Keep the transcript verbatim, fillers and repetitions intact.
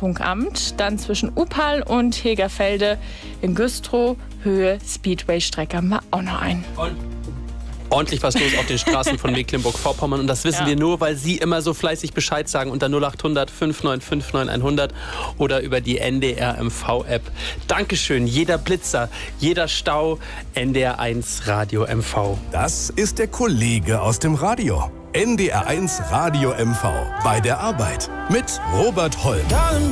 Funkamt. Dann zwischen Upal und Hegerfelde in Güstrow, Höhe Speedway-Strecke haben wir auch noch ein. Und ordentlich was los auf den Straßen von Mecklenburg-Vorpommern. Und das wissen ja. wir nur, weil Sie immer so fleißig Bescheid sagen unter null acht hundert fünf neun fünf neun hundert oder über die N D R M V-App. Dankeschön. Jeder Blitzer, jeder Stau, N D R eins Radio M V. Das ist der Kollege aus dem Radio. N D R eins Radio M V. Bei der Arbeit mit Robert Holm.